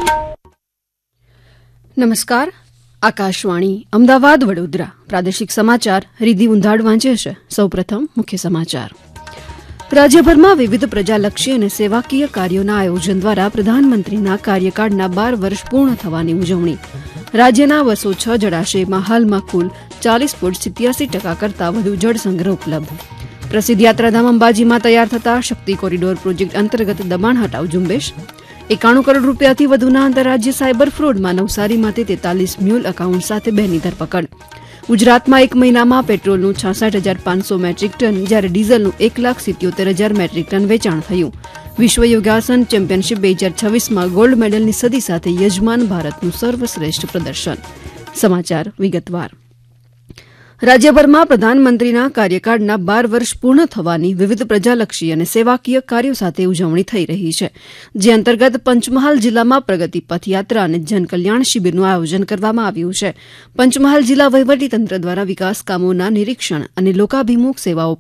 નમસ્કાર. આકાશવાણી અમદાવાદ વડોદરા પ્રાદેશિક સમાચાર રીધી ઉંધાડ વાંચે છે. સૌપ્રથમ મુખ્ય સમાચાર. રાજ્યભરમાં વિવિધ પ્રજાલક્ષી અને સેવાકીય કાર્યોના આયોજન દ્વારા પ્રધાનમંત્રીના કાર્યકાળના 12 વર્ષ પૂર્ણ થવાની ઉજવણી. રાજ્યના 206 જળાશયમાં હાલમાં કુલ 40.87% કરતાં વધુ જળસંગ્રહ ઉપલબ્ધ. પ્રસિદ્ધ યાત્રાધામ અંબાજીમાં તૈયાર થતા શક્તિ કોરિડોર પ્રોજેક્ટ અંતર્ગત દબાણ હટાવ ઝુંબેશ. 91 કરોડ રૂપિયાથી વધુના આંતરરાજ્ય સાયબર ફ્રોડમાં નવસારીમાંથી 43 મ્યુલ એકાઉન્ટ સાથે 2ની ધરપકડ. ગુજરાતમાં એક મહિનામાં પેટ્રોલનું 66,500 મેટ્રિક ટન જ્યારે ડીઝલનું 1,77,000 મેટ્રિક ટન વેચાણ થયું. વિશ્વ યોગાસન ચેમ્પિયનશીપ 2026માં ગોલ્ડ મેડલની સદી સાથે યજમાન ભારતનું સર્વશ્રેષ્ઠ પ્રદર્શન. સમાચાર વિગતવાર. રાજ્યભરમાં પ્રધાનમંત્રીના કાર્યકાળના 12 વર્ષ પૂર્ણ થવાની વિવિધ પ્રજાલક્ષી અને સેવાકીય કાર્યો સાથે ઉજવણી થઈ રહી છે, જે અંતર્ગત પંચમહાલ જિલ્લામાં પ્રગતિ પથ યાત્રા અને જનકલ્યાણ શિબિરનું આયોજન કરવામાં આવ્યું છે. પંચમહાલ જિલ્લા વહીવટીતંત્ર દ્વારા વિકાસ કામોના નિરીક્ષણ અને લોકાભિમુખ સેવાઓ